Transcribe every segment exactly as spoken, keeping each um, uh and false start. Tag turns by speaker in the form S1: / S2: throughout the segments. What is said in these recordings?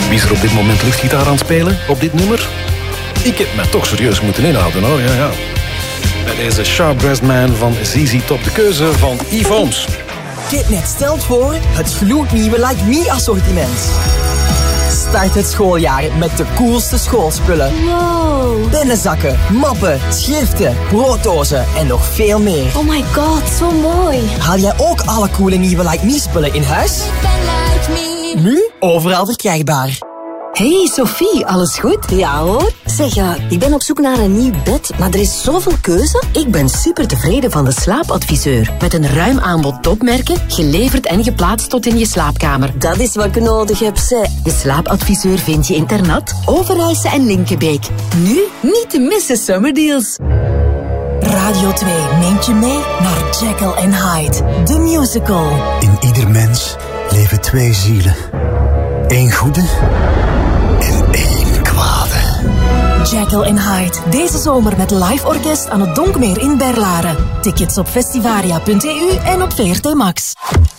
S1: Wie is er op dit moment luchtgitaar aan het spelen op dit nummer? Ik heb me toch serieus moeten inhouden hoor, ja ja. Bij deze Sharp Dressed Man van Z Z Top, de keuze van Yves Ooms.
S2: Kitnet stelt voor het gloednieuwe Like Me assortiment. Start het schooljaar met de coolste schoolspullen.
S3: Wow.
S2: Pennenzakken, mappen, schriften, brooddozen en nog veel meer.
S3: Oh my god, zo mooi.
S2: Haal jij ook alle coole nieuwe Like Me spullen in huis?
S3: Like me.
S2: Nu overal verkrijgbaar.
S4: Hey Sophie, alles goed?
S5: Ja hoor. Zeg, ja, ik ben op zoek naar een nieuw bed, maar er is zoveel keuze.
S4: Ik ben super tevreden van de slaapadviseur. Met een ruim aanbod topmerken, geleverd en geplaatst tot in je slaapkamer.
S5: Dat is wat ik nodig heb, zeg.
S4: De slaapadviseur vind je in Ternat, Overijse en Linkenbeek. Nu niet te missen summerdeals.
S2: Radio twee neemt je mee naar Jekyll and Hyde, de musical.
S6: In ieder mens leven twee zielen. Eén goede en één kwade.
S2: Jekyll and Hyde, deze zomer met live orkest aan het Donkmeer in Berlaren. Tickets op festivaria punt e u en op V R T Max.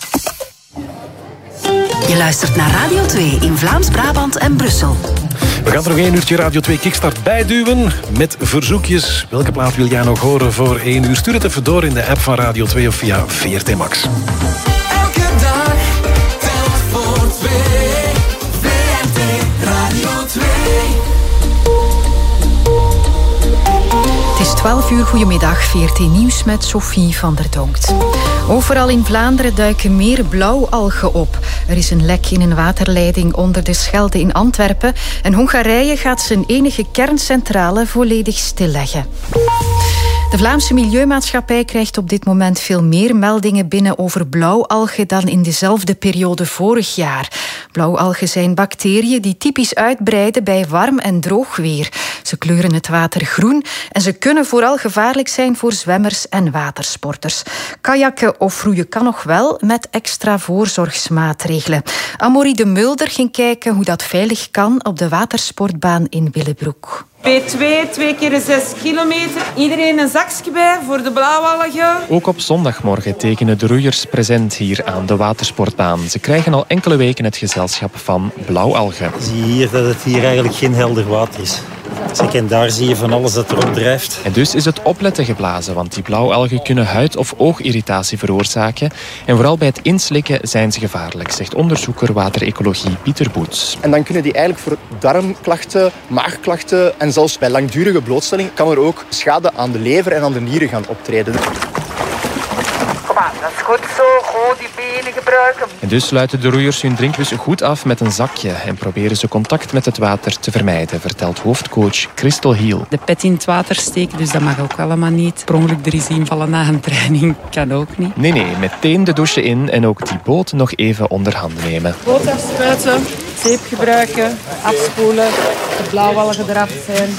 S4: Je luistert naar Radio twee in Vlaams-Brabant en Brussel.
S1: We gaan er nog één uurtje Radio twee Kickstart bijduwen met verzoekjes. Welke plaat wil jij nog horen voor één uur? Stuur het even door in de app van Radio twee of via V R T Max.
S7: Elke dag telt voor twee. V R T Radio twee.
S8: Het is twaalf uur, goedemiddag, V R T Nieuws met Sophie van der Donkt. Overal in Vlaanderen duiken meer blauwalgen op. Er is een lek in een waterleiding onder de Schelde in Antwerpen. En Hongarije gaat zijn enige kerncentrale volledig stilleggen. De Vlaamse Milieumaatschappij krijgt op dit moment veel meer meldingen binnen over blauwalgen dan in dezelfde periode vorig jaar. Blauwalgen zijn bacteriën die typisch uitbreiden bij warm en droog weer. Ze kleuren het water groen en ze kunnen vooral gevaarlijk zijn voor zwemmers en watersporters. Kajakken of roeien kan nog wel met extra voorzorgsmaatregelen. Amory de Mulder ging kijken hoe dat veilig kan op de watersportbaan in Willebroek.
S9: P twee, twee keer zes kilometer. Iedereen een zakje bij voor de blauwalgen.
S10: Ook op zondagmorgen tekenen de roeiers present hier aan de watersportbaan. Ze krijgen al enkele weken het gezelschap van blauwalgen.
S11: Zie je hier dat het hier eigenlijk geen helder water is. Kijk, en daar zie je van alles dat erop drijft.
S10: En dus is het opletten geblazen, want die blauwalgen kunnen huid- of oogirritatie veroorzaken. En vooral bij het inslikken zijn ze gevaarlijk, zegt onderzoeker waterecologie Pieter Boets.
S12: En dan kunnen die eigenlijk voor darmklachten, maagklachten en zelfs bij langdurige blootstelling kan er ook schade aan de lever en aan de nieren gaan optreden.
S9: Kom aan, dat is goed zo. Gewoon die benen gebruiken.
S10: En dus sluiten de roeiers hun drinkbus goed af met een zakje en proberen ze contact met het water te vermijden, vertelt hoofdcoach Christel Hiel.
S13: De pet in het water steken, dus dat mag ook allemaal niet. Per ongeluk er eens invallen na een training, kan ook niet.
S10: Nee, nee, meteen de douche in en ook die boot nog even onder handen nemen.
S9: Boot afspuiten, zeep gebruiken, afspoelen, de blauwalgen eraf zijn.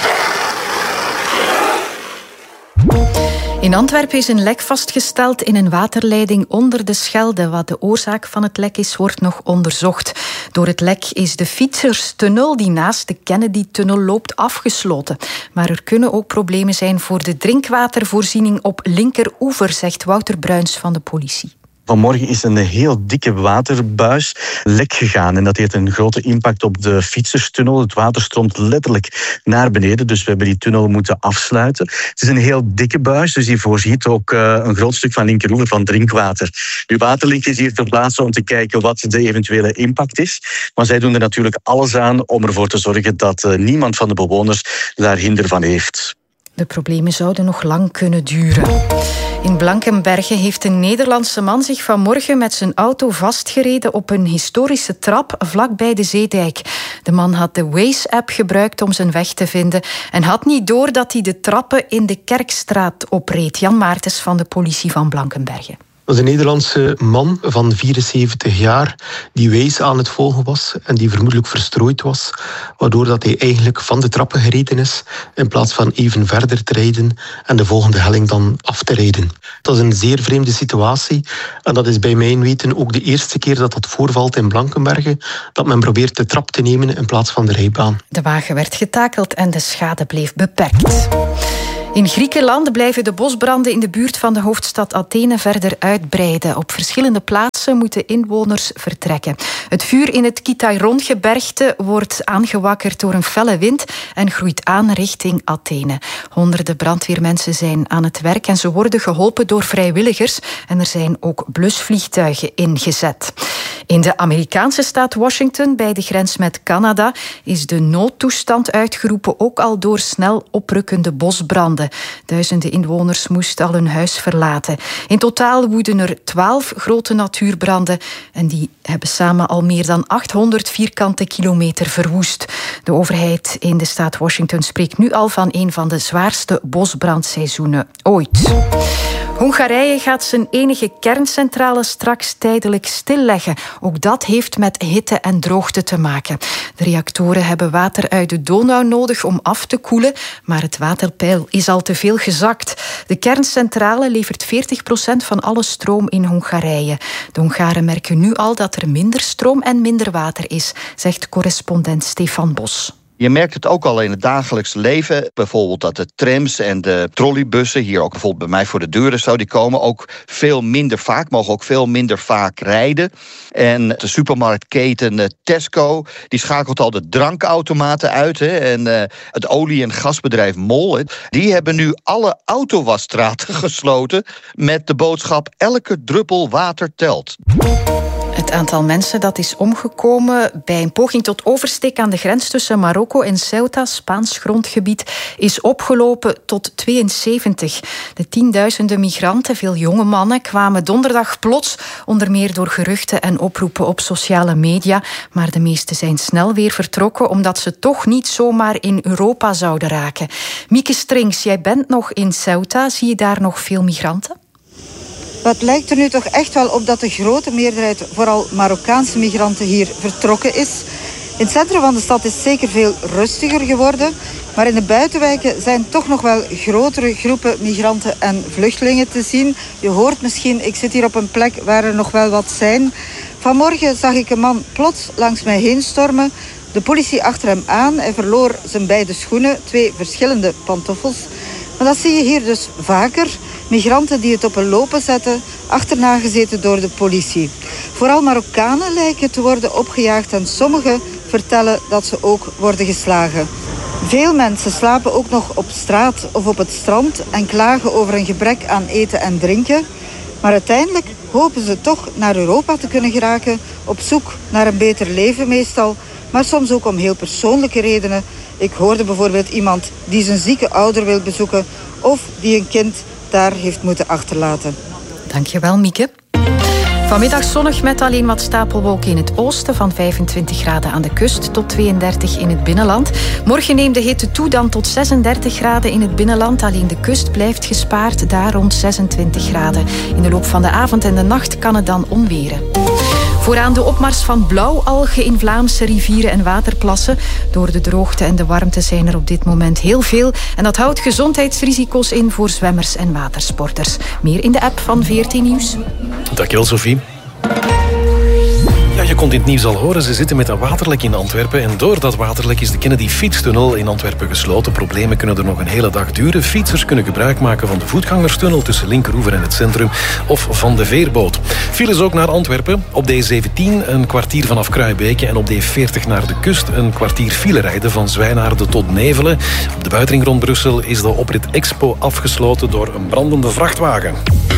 S8: In Antwerpen is een lek vastgesteld in een waterleiding onder de Schelde. Wat de oorzaak van het lek is, wordt nog onderzocht. Door het lek is de fietserstunnel die naast de Kennedy-tunnel loopt afgesloten. Maar er kunnen ook problemen zijn voor de drinkwatervoorziening op linkeroever, zegt Wouter Bruins van de politie.
S14: Vanmorgen is een heel dikke waterbuis lek gegaan en dat heeft een grote impact op de fietserstunnel. Het water stroomt letterlijk naar beneden, dus we hebben die tunnel moeten afsluiten. Het is een heel dikke buis, dus die voorziet ook uh, een groot stuk van linkeroever van drinkwater. Nu, Waterlink is hier ter plaatse om te kijken wat de eventuele impact is. Maar zij doen er natuurlijk alles aan om ervoor te zorgen dat uh, niemand van de bewoners daar hinder van heeft.
S8: De problemen zouden nog lang kunnen duren. In Blankenberge heeft een Nederlandse man zich vanmorgen met zijn auto vastgereden op een historische trap vlakbij de Zeedijk. De man had de Waze-app gebruikt om zijn weg te vinden en had niet door dat hij de trappen in de Kerkstraat opreed. Jan Maartens van de politie van Blankenberge.
S15: Dat is een Nederlandse man van vierenzeventig jaar die Waze aan het volgen was en die vermoedelijk verstrooid was, waardoor dat hij eigenlijk van de trappen gereden is in plaats van even verder te rijden en de volgende helling dan af te rijden. Dat is een zeer vreemde situatie en dat is bij mijn weten ook de eerste keer dat dat voorvalt in Blankenberge, dat men probeert de trap te nemen in plaats van de rijbaan.
S8: De wagen werd getakeld en de schade bleef beperkt. In Griekenland blijven de bosbranden in de buurt van de hoofdstad Athene verder uitbreiden. Op verschillende plaatsen moeten inwoners vertrekken. Het vuur in het Kitairon-gebergte wordt aangewakkerd door een felle wind en groeit aan richting Athene. Honderden brandweermensen zijn aan het werk en ze worden geholpen door vrijwilligers. En er zijn ook blusvliegtuigen ingezet. In de Amerikaanse staat Washington, bij de grens met Canada, is de noodtoestand uitgeroepen, ook al door snel oprukkende bosbranden. Duizenden inwoners moesten al hun huis verlaten. In totaal woeden er twaalf grote natuurbranden en die hebben samen al meer dan achthonderd vierkante kilometer verwoest. De overheid in de staat Washington spreekt nu al van een van de zwaarste bosbrandseizoenen ooit. Hongarije gaat zijn enige kerncentrale straks tijdelijk stilleggen. Ook dat heeft met hitte en droogte te maken. De reactoren hebben water uit de Donau nodig om af te koelen, maar het waterpeil is al te veel gezakt. De kerncentrale levert veertig procent van alle stroom in Hongarije. De Hongaren merken nu al dat er minder stroom en minder water is, zegt correspondent Stefan Bos.
S16: Je merkt het ook al in het dagelijks leven. Bijvoorbeeld dat de trams en de trolleybussen, hier ook bijvoorbeeld bij mij voor de deuren zou die komen, ook veel minder vaak, mogen ook veel minder vaak rijden. En de supermarktketen Tesco, die schakelt al de drankautomaten uit. Hè. En uh, het olie- en gasbedrijf Mol, hè, die hebben nu alle autowasstraten gesloten met de boodschap: elke druppel water telt.
S8: Het aantal mensen dat is omgekomen bij een poging tot oversteek aan de grens tussen Marokko en Ceuta, Spaans grondgebied, is opgelopen tot tweeënzeventig. De tienduizenden migranten, veel jonge mannen, kwamen donderdag plots, onder meer door geruchten en oproepen op sociale media. Maar de meeste zijn snel weer vertrokken, omdat ze toch niet zomaar in Europa zouden raken. Mieke Strings, jij bent nog in Ceuta. Zie je daar nog veel migranten?
S17: Het lijkt er nu toch echt wel op dat de grote meerderheid, vooral Marokkaanse migranten, hier vertrokken is. In het centrum van de stad is zeker veel rustiger geworden. Maar in de buitenwijken zijn toch nog wel grotere groepen migranten en vluchtelingen te zien. Je hoort misschien, ik zit hier op een plek waar er nog wel wat zijn. Vanmorgen zag ik een man plots langs mij heen stormen. De politie achter hem aan. Hij verloor zijn beide schoenen, twee verschillende pantoffels. Maar dat zie je hier dus vaker. Migranten die het op een lopen zetten, achterna gezeten door de politie. Vooral Marokkanen lijken te worden opgejaagd en sommigen vertellen dat ze ook worden geslagen. Veel mensen slapen ook nog op straat of op het strand en klagen over een gebrek aan eten en drinken. Maar uiteindelijk hopen ze toch naar Europa te kunnen geraken, op zoek naar een beter leven meestal, maar soms ook om heel persoonlijke redenen. Ik hoorde bijvoorbeeld iemand die zijn zieke ouder wil bezoeken of die een kind daar heeft moeten achterlaten.
S8: Dankjewel, Mieke. Vanmiddag zonnig met alleen wat stapelwolken in het oosten, van vijfentwintig graden aan de kust tot tweeëndertig in het binnenland. Morgen neemt de hitte toe dan tot zesendertig graden in het binnenland. Alleen de kust blijft gespaard, daar rond zesentwintig graden. In de loop van de avond en de nacht kan het dan onweren. Vooraan de opmars van blauwalgen in Vlaamse rivieren en waterplassen. Door de droogte en de warmte zijn er op dit moment heel veel. En dat houdt gezondheidsrisico's in voor zwemmers en watersporters. Meer in de app van V R T Nieuws.
S1: Dankjewel, Sophie. Ja, je kon in het nieuws al horen, ze zitten met een waterlek in Antwerpen. En door dat waterlek is de Kennedy Fietstunnel in Antwerpen gesloten. Problemen kunnen er nog een hele dag duren. Fietsers kunnen gebruik maken van de voetgangerstunnel tussen Linkeroever en het centrum, of van de veerboot. Files ook naar Antwerpen. Op D zeventien een kwartier vanaf Kruibeke en op D veertig naar de kust een kwartier file rijden van Zwijnaarden tot Nevelen. Op de buitenring rond Brussel is de oprit Expo afgesloten door een brandende vrachtwagen.